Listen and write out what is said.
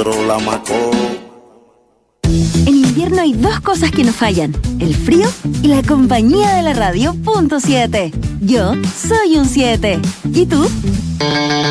Pedro Lamacó. En invierno hay dos cosas que no fallan: el frío y la compañía de la radio. Punto 7. Yo soy un 7. ¿Y tú?